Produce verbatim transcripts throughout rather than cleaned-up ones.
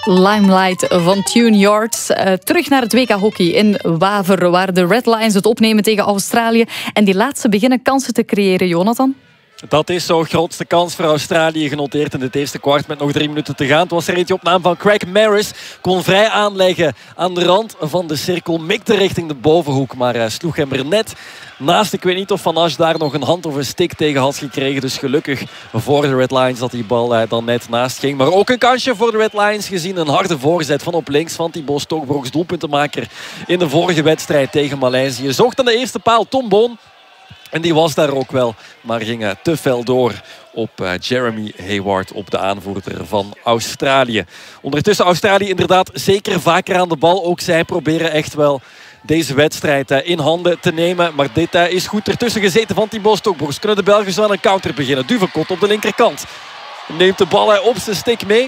Limelight van Tune Yards. Uh, terug naar het W K hockey in Waver, waar de Red Lions het opnemen tegen Australië. En die laatste beginnen kansen te creëren, Jonathan. Dat is zo'n grootste kans voor Australië, genoteerd in het eerste kwart met nog drie minuten te gaan. Het was er eentje op naam van Craig Maris. Kon vrij aanleggen aan de rand van de cirkel. Mikte richting de bovenhoek, maar uh, sloeg hem er net naast. Ik weet niet of Van Asch daar nog een hand of een stick tegen had gekregen. Dus gelukkig voor de Red Lions dat die bal uh, dan net naast ging. Maar ook een kansje voor de Red Lions gezien. Een harde voorzet van op links van Thibaut Stokbroeks, doelpuntenmaker in de vorige wedstrijd tegen Maleisië. Zocht aan de eerste paal Tom Boon. En die was daar ook wel, maar ging te fel door op uh, Jeremy Hayward, op de aanvoerder van Australië. Ondertussen Australië inderdaad zeker vaker aan de bal. Ook zij proberen echt wel deze wedstrijd uh, in handen te nemen. Maar dit uh, is goed ertussen gezeten van Thibaut Stokbroeks. Kunnen de Belgen zo aan een counter beginnen. Duvekot op de linkerkant. Neemt de bal uh, op zijn stick mee.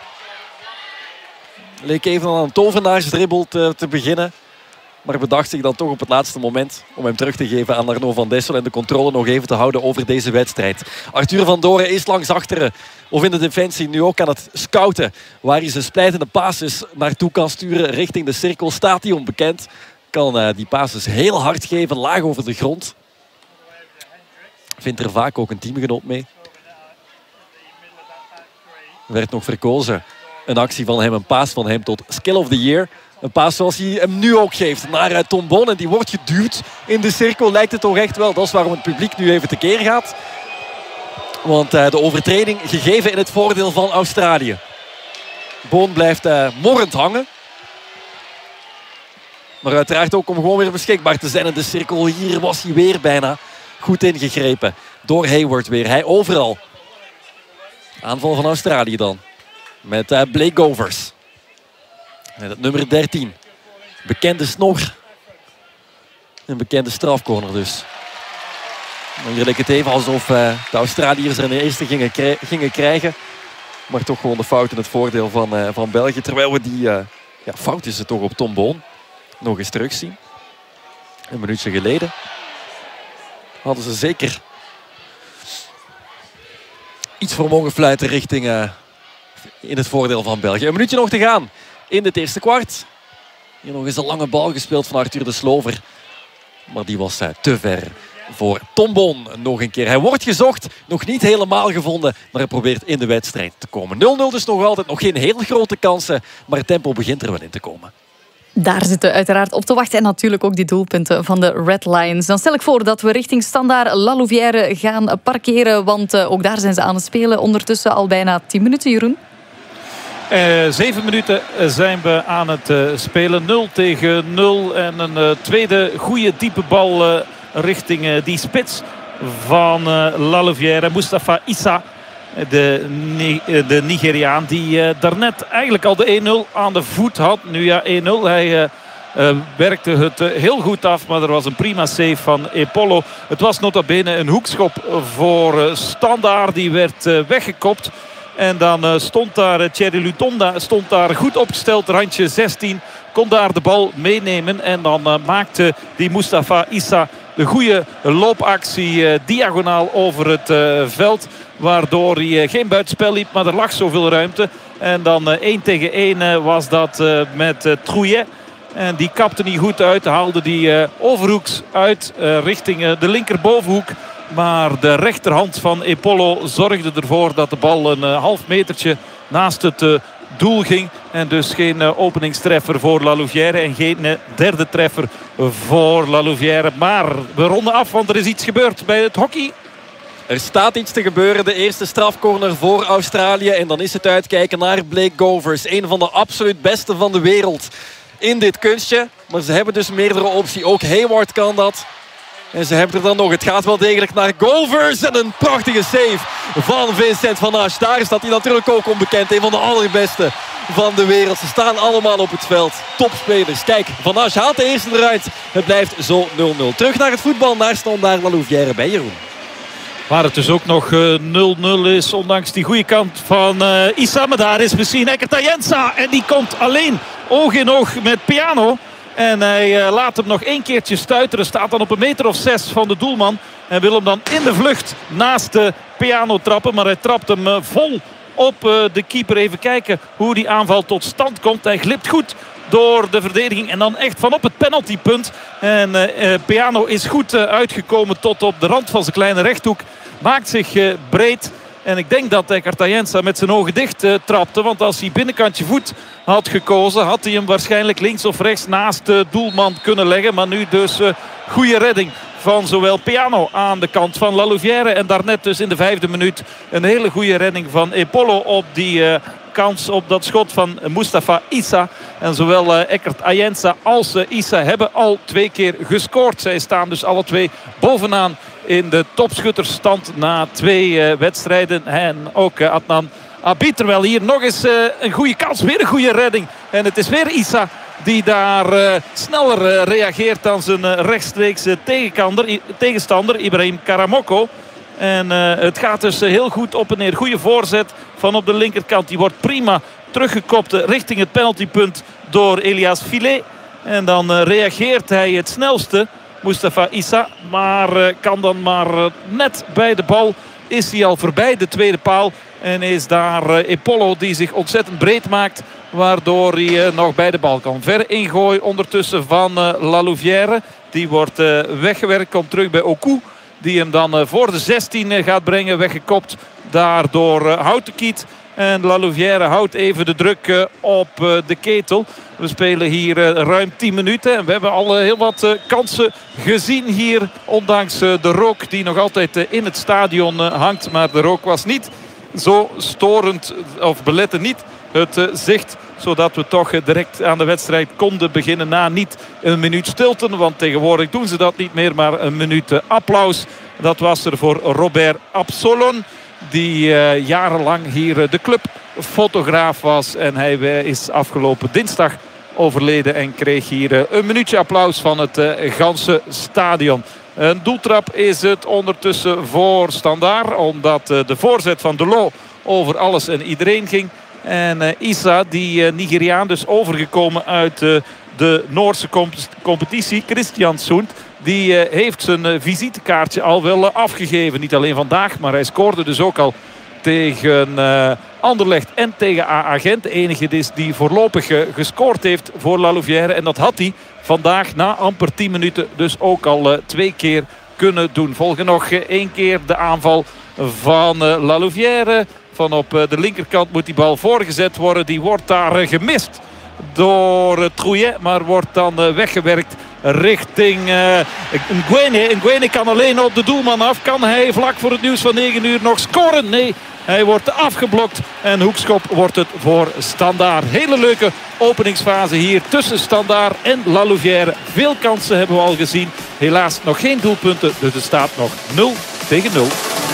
Leek even aan een tovenaarsdribbel te, te beginnen. Maar bedacht zich dan toch op het laatste moment om hem terug te geven aan Arnaud van Dessel en de controle nog even te houden over deze wedstrijd. Arthur van Doren is langs achteren, of in de defensie, nu ook aan het scouten. Waar hij zijn splijtende passes naartoe kan sturen richting de cirkel. Staat hij onbekend. Kan uh, die passes heel hard geven, laag over de grond. Vindt er vaak ook een teamgenoot mee. Werd nog verkozen. Een actie van hem, een paas van hem tot Skill of the Year. Een paas zoals hij hem nu ook geeft naar Tom Boon. En die wordt geduwd in de cirkel. Lijkt het toch echt wel. Dat is waarom het publiek nu even tekeer gaat. Want uh, de overtreding gegeven in het voordeel van Australië. Boon blijft uh, morrend hangen. Maar uiteraard ook om gewoon weer beschikbaar te zijn in de cirkel. Hier was hij weer bijna goed ingegrepen. Door Hayward weer. Hij overal. Aanval van Australië dan. Met uh, Blake Govers. Met het nummer dertien. Bekende snor. Een bekende strafcorner dus. En hier leek het even alsof uh, de Australiërs er een eerste gingen, krij gingen krijgen. Maar toch gewoon de fout in het voordeel van, uh, van België. Terwijl we die uh, ja, fout is het toch op Tom Boon nog eens terugzien. Een minuutje geleden hadden ze zeker iets voor mogen fluiten richting uh, in het voordeel van België. Een minuutje nog te gaan in het eerste kwart. Hier nog eens een lange bal gespeeld van Arthur de Slover. Maar die was uh, te ver voor Tom Boon nog een keer. Hij wordt gezocht, nog niet helemaal gevonden, maar hij probeert in de wedstrijd te komen. nul nul dus nog altijd, nog geen heel grote kansen, maar het tempo begint er wel in te komen. Daar zitten we uiteraard op te wachten. En natuurlijk ook die doelpunten van de Red Lions. Dan stel ik voor dat we richting Standaard La Louvière gaan parkeren. Want uh, ook daar zijn ze aan het spelen. Ondertussen al bijna tien minuten, Jeroen. Uh, zeven minuten zijn we aan het uh, spelen. nul tegen nul. En een uh, tweede goede diepe bal uh, richting uh, die spits van uh, La Louvière. Mustafa Issa. De, de Nigeriaan die uh, daarnet eigenlijk al de één nul aan de voet had. Nu ja, één nul. Hij uh, uh, werkte het uh, heel goed af. Maar er was een prima save van Epolo. Het was nota bene een hoekschop voor uh, Standaard. Die werd uh, weggekopt. En dan uh, stond daar uh, Thierry Lutonda stond daar goed opgesteld. Randje zestien. Kon daar de bal meenemen. En dan uh, maakte die Mustafa Issa de goede loopactie uh, diagonaal over het uh, veld. Waardoor hij uh, geen buitenspel liep, maar er lag zoveel ruimte. En dan uh, één tegen één uh, was dat uh, met uh, Trouillet. En die kapte niet goed uit. Haalde die uh, overhoeks uit uh, richting uh, de linkerbovenhoek. Maar de rechterhand van Epolo zorgde ervoor dat de bal een uh, half metertje naast het uh, doel ging. En dus geen uh, openingstreffer voor La Louvière. En geen uh, derde treffer voor La Louvière. Maar we ronden af, want er is iets gebeurd bij het hockey. Er staat iets te gebeuren. De eerste strafcorner voor Australië. En dan is het uitkijken naar Blake Govers. Een van de absoluut beste van de wereld in dit kunstje. Maar ze hebben dus meerdere opties. Ook Hayward kan dat. En ze hebben er dan nog. Het gaat wel degelijk naar Govers. En een prachtige save van Vincent van Asch. Daar staat hij natuurlijk ook onbekend. Een van de allerbeste van de wereld. Ze staan allemaal op het veld. Topspelers. Kijk, Van Asch haalt de eerste eruit. Het blijft zo nul nul. Terug naar het voetbal. Naar Standaard La Louvière bij Jeroen. Waar het dus ook nog nul nul uh, is. Ondanks die goede kant van uh, Issa. Maar daar is misschien Ekkerta Jensa. En die komt alleen oog in oog met Piano. En hij uh, laat hem nog één keertje stuiteren. Staat dan op een meter of zes van de doelman. En wil hem dan in de vlucht naast de Piano trappen. Maar hij trapt hem uh, vol op uh, de keeper. Even kijken hoe die aanval tot stand komt. Hij glipt goed door de verdediging en dan echt van op het penaltypunt. En uh, uh, Peano is goed uh, uitgekomen tot op de rand van zijn kleine rechthoek. Maakt zich uh, breed. En ik denk dat Eckhart Ayensa met zijn ogen dicht uh, trapte. Want als hij binnenkantje voet had gekozen, had hij hem waarschijnlijk links of rechts naast de doelman kunnen leggen. Maar nu dus uh, goede redding van zowel Peano aan de kant van Lalouvière. En daarnet dus in de vijfde minuut een hele goede redding van Epolo op die uh, kans op dat schot van Mustafa Issa. En zowel uh, Eckhart Ayensa als uh, Issa hebben al twee keer gescoord. Zij staan dus alle twee bovenaan in de topschuttersstand na twee uh, wedstrijden. En ook uh, Adnan Abid. Terwijl hier nog eens uh, een goede kans. Weer een goede redding. En het is weer Issa die daar uh, sneller uh, reageert dan zijn uh, rechtstreekse tegenstander Ibrahim Karamoko. En uh, het gaat dus uh, heel goed op en neer. Goede voorzet van op de linkerkant. Die wordt prima teruggekopt richting het penaltypunt door Elias Filet. En dan uh, reageert hij het snelste, Mustafa Issa. Maar uh, kan dan maar uh, net bij de bal. Is hij al voorbij de tweede paal. En is daar uh, Epolo die zich ontzettend breed maakt. Waardoor hij uh, nog bij de bal kan. Ver ingooi ondertussen van uh, Lalouvière. Die wordt uh, weggewerkt. Komt terug bij Oku. Die hem dan uh, voor de zestien uh, gaat brengen. Weggekopt daardoor uh, Houtenkiet. En Lalouvière houdt even de druk uh, op uh, de ketel. We spelen hier uh, ruim tien minuten. En we hebben al uh, heel wat uh, kansen gezien hier. Ondanks uh, de rook die nog altijd uh, in het stadion uh, hangt. Maar de rook was niet zo storend of belette niet het uh, zicht. Zodat we toch uh, direct aan de wedstrijd konden beginnen na niet een minuut stilte. Want tegenwoordig doen ze dat niet meer. Maar een minuut uh, applaus. Dat was er voor Robert Absolon. Die uh, jarenlang hier uh, de clubfotograaf was. En hij uh, is afgelopen dinsdag overleden. En kreeg hier uh, een minuutje applaus van het uh, ganse stadion. Een doeltrap is het ondertussen voor Standaard. Omdat uh, de voorzet van Delot over alles en iedereen ging. En uh, Issa, die uh, Nigeriaan, dus overgekomen uit uh, de Noorse comp competitie. Christian Soent. Die uh, heeft zijn uh, visitekaartje al wel uh, afgegeven. Niet alleen vandaag, maar hij scoorde dus ook al tegen uh, Anderlecht en tegen A A Gent. De enige is die voorlopig uh, gescoord heeft voor Lalouvière. En dat had hij vandaag na amper tien minuten dus ook al uh, twee keer kunnen doen. Volgen nog uh, één keer de aanval van uh, Lalouvière. Van op uh, de linkerkant moet die bal voorgezet worden. Die wordt daar uh, gemist door uh, Trouillet. Maar wordt dan uh, weggewerkt richting uh, Nguene. Nguene kan alleen op de doelman af. Kan hij vlak voor het nieuws van negen uur nog scoren? Nee, hij wordt afgeblokt. En hoekschop wordt het voor Standaard. Hele leuke openingsfase hier tussen Standaard en Lalouvière. Veel kansen hebben we al gezien. Helaas nog geen doelpunten. Dus het staat nog nul tegen nul.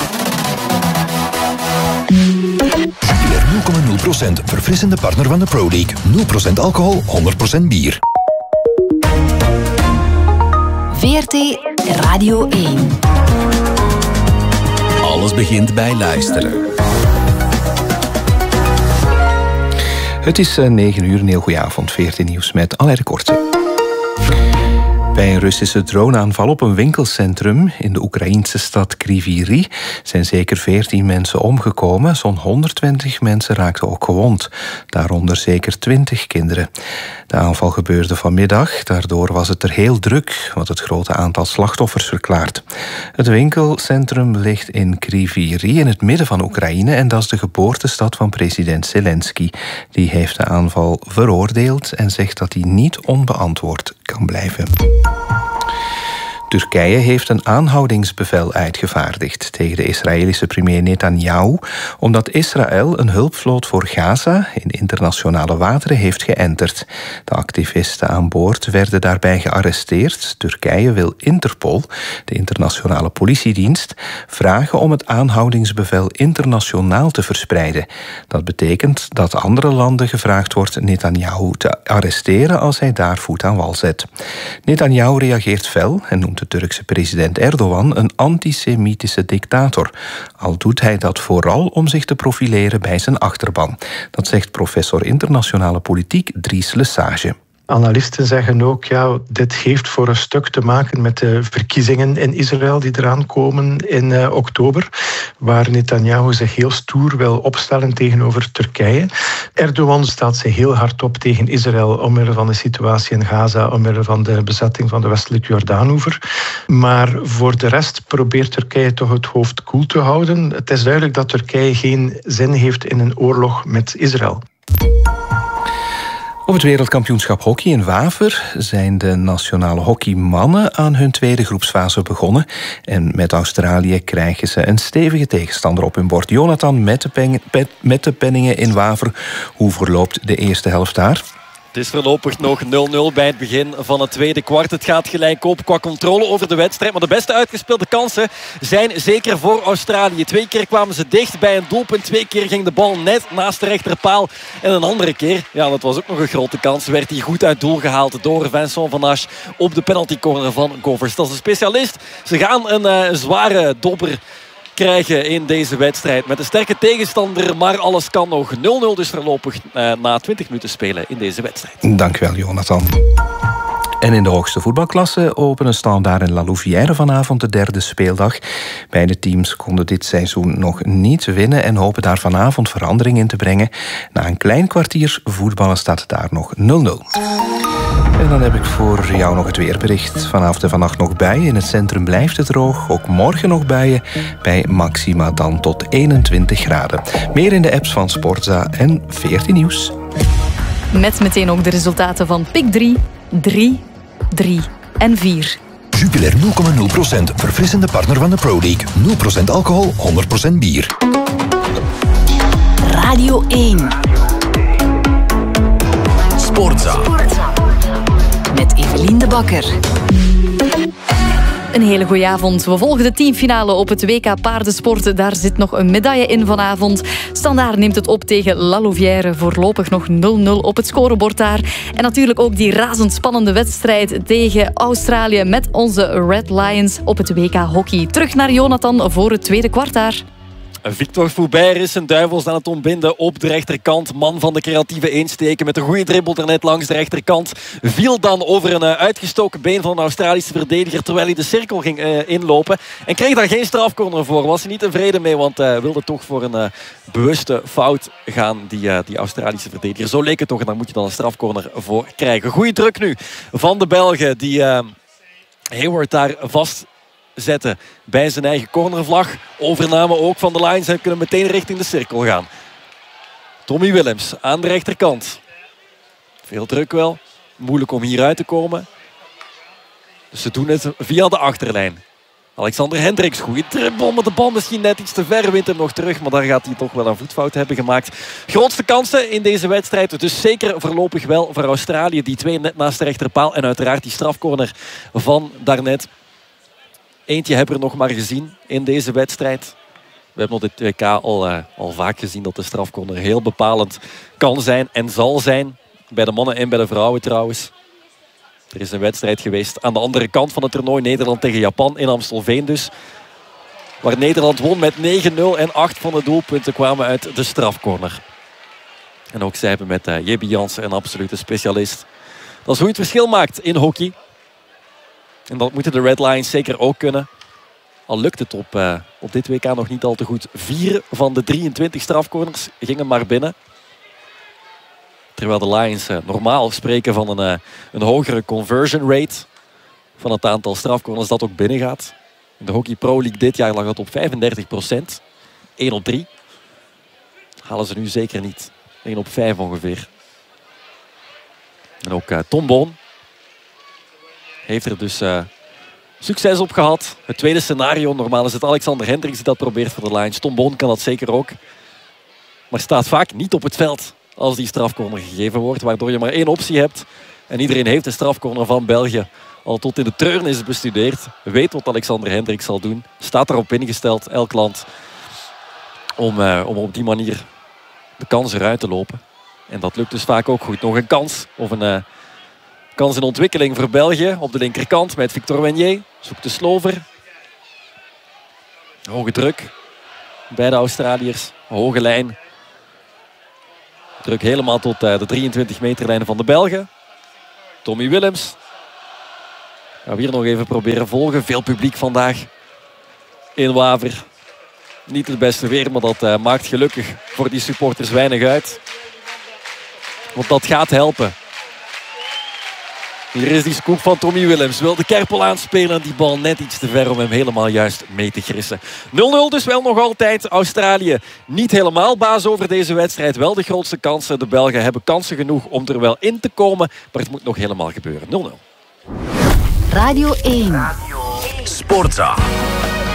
Jupiler nul komma nul procent. Verfrissende partner van de Pro League. nul procent alcohol, honderd procent bier. V R T Radio één. Alles begint bij luisteren. Het is negen uur, een heel goede avond. V R T Nieuws met allerlei korte. Bij een Russische droneaanval op een winkelcentrum in de Oekraïense stad Kryvyi Rih zijn zeker veertien mensen omgekomen. Zo'n honderdtwintig mensen raakten ook gewond. Daaronder zeker twintig kinderen. De aanval gebeurde vanmiddag. Daardoor was het er heel druk, wat het grote aantal slachtoffers verklaart. Het winkelcentrum ligt in Kryvyi Rih in het midden van Oekraïne en dat is de geboortestad van president Zelensky. Die heeft de aanval veroordeeld en zegt dat die niet onbeantwoord kan blijven. Turkije heeft een aanhoudingsbevel uitgevaardigd tegen de Israëlische premier Netanyahu, omdat Israël een hulpvloot voor Gaza in internationale wateren heeft geënterd. De activisten aan boord werden daarbij gearresteerd. Turkije wil Interpol, de internationale politiedienst, vragen om het aanhoudingsbevel internationaal te verspreiden. Dat betekent dat andere landen gevraagd wordt Netanyahu te arresteren als hij daar voet aan wal zet. Netanyahu reageert fel en noemt de Turkse president Erdogan een antisemitische dictator. Al doet hij dat vooral om zich te profileren bij zijn achterban. Dat zegt professor internationale politiek Dries Lesage. Analisten zeggen ook, ja, dit heeft voor een stuk te maken met de verkiezingen in Israël die eraan komen in uh, oktober, waar Netanyahu zich heel stoer wil opstellen tegenover Turkije. Erdogan staat zich heel hard op tegen Israël omwille van de situatie in Gaza, omwille van de bezetting van de westelijke Jordaanoever. Maar voor de rest probeert Turkije toch het hoofd koel te houden. Het is duidelijk dat Turkije geen zin heeft in een oorlog met Israël. Op het wereldkampioenschap hockey in Waver zijn de nationale hockeymannen aan hun tweede groepsfase begonnen. En met Australië krijgen ze een stevige tegenstander op hun bord. Jonathan met de, pen, met de penningen in Waver. Hoe verloopt de eerste helft daar? Het is voorlopig nog nul nul bij het begin van het tweede kwart. Het gaat gelijk op qua controle over de wedstrijd. Maar de beste uitgespeelde kansen zijn zeker voor Australië. Twee keer kwamen ze dicht bij een doelpunt. Twee keer ging de bal net naast de rechterpaal. En een andere keer, ja, dat was ook nog een grote kans, werd hij goed uit doel gehaald door Vincent Van Asch op de penaltycorner van Govers. Dat is een specialist. Ze gaan een uh, zware dobber krijgen in deze wedstrijd. Met een sterke tegenstander, maar alles kan nog. nul nul dus voorlopig uh, na twintig minuten spelen in deze wedstrijd. Dankjewel, Jonathan. En in de hoogste voetbalklasse openen Standaard en La Louvière vanavond de derde speeldag. Beide teams konden dit seizoen nog niet winnen en hopen daar vanavond verandering in te brengen. Na een klein kwartier voetballen staat het daar nog nul nul. En dan heb ik voor jou nog het weerbericht. Vanavond en vannacht nog buien. In het centrum blijft het droog. Ook morgen nog buien. Bij maxima dan tot eenentwintig graden. Meer in de apps van Sportza en veertien Nieuws. Met meteen ook de resultaten van Pick drie, drie, drie en vier. Jupiler nul komma nul procent. Verfrissende partner van de Pro League. nul procent alcohol, honderd procent bier. Radio één. Sportza. Met Evelien de Bakker. Een hele goeie avond. We volgen de teamfinale op het W K paardensport. Daar zit nog een medaille in vanavond. Standaard neemt het op tegen La Louvière. Voorlopig nog nul nul op het scorebord daar. En natuurlijk ook die razendspannende wedstrijd tegen Australië met onze Red Lions op het W K hockey. Terug naar Jonathan voor het tweede kwart daar. Victor Foubert is zijn duivels aan het ontbinden op de rechterkant. Man van de creatieve insteken met een goede dribbel er net langs de rechterkant. Viel dan over een uitgestoken been van een Australische verdediger terwijl hij de cirkel ging uh, inlopen. En kreeg daar geen strafcorner voor. Was hij niet tevreden mee, want uh, wilde toch voor een uh, bewuste fout gaan, die, uh, die Australische verdediger. Zo leek het toch en daar moet je dan een strafcorner voor krijgen. Goeie druk nu van de Belgen die uh, Hayward daar vast zetten bij zijn eigen cornervlag. Overname ook van de Lions en kunnen meteen richting de cirkel gaan. Tommy Willems aan de rechterkant. Veel druk wel. Moeilijk om hieruit te komen. Dus ze doen het via de achterlijn. Alexander Hendricks, goede dribbel, maar de bal misschien net iets te ver, wint hem nog terug. Maar daar gaat hij toch wel een voetfout hebben gemaakt. Grootste kansen in deze wedstrijd. Dus zeker voorlopig wel voor Australië. Die twee net naast de rechterpaal. En uiteraard die strafcorner van daarnet. Eentje hebben we nog maar gezien in deze wedstrijd. We hebben op dit W K al, uh, al vaak gezien dat de strafcorner heel bepalend kan zijn en zal zijn. Bij de mannen en bij de vrouwen trouwens. Er is een wedstrijd geweest aan de andere kant van het toernooi. Nederland tegen Japan in Amstelveen dus. Waar Nederland won met negen nul en acht van de doelpunten kwamen uit de strafcorner. En ook zij hebben met uh, J B Jansen een absolute specialist. Dat is hoe je het verschil maakt in hockey. En dat moeten de Red Lions zeker ook kunnen. Al lukt het op, uh, op dit W K nog niet al te goed. Vier van de drieëntwintig strafcorners gingen maar binnen. Terwijl de Lions uh, normaal spreken van een, uh, een hogere conversion rate. Van het aantal strafcorners dat ook binnengaat. In de Hockey Pro League dit jaar lag dat op vijfendertig procent. één op drie. Halen ze nu zeker niet. één op vijf ongeveer. En ook uh, Tom Boon heeft er dus uh, succes op gehad. Het tweede scenario, normaal is het Alexander Hendricks die dat probeert voor de Lions. Tom Boon kan dat zeker ook. Maar staat vaak niet op het veld als die strafcorner gegeven wordt. Waardoor je maar één optie hebt. En iedereen heeft de strafcorner van België al tot in de treurnis bestudeerd. Weet wat Alexander Hendricks zal doen. Staat erop ingesteld, elk land. Om, uh, om op die manier de kans eruit te lopen. En dat lukt dus vaak ook goed. Nog een kans of een... Uh, Kans in ontwikkeling voor België op de linkerkant met Victor Wenier. Zoekt de Slover. Hoge druk bij de Australiërs. Hoge lijn. Druk helemaal tot de drieëntwintig meterlijn van de Belgen. Tommy Willems. Gaan we hier nog even proberen volgen. Veel publiek vandaag in Waver. Niet het beste weer, maar dat uh, maakt gelukkig voor die supporters weinig uit. Want dat gaat helpen. Hier is die scoop van Tommy Willems. Wil de Kerpel aanspelen. Die bal net iets te ver om hem helemaal juist mee te grissen. nul nul dus wel nog altijd. Australië niet helemaal baas over deze wedstrijd. Wel de grootste kansen. De Belgen hebben kansen genoeg om er wel in te komen. Maar het moet nog helemaal gebeuren. nul nul. Radio één. Sportza.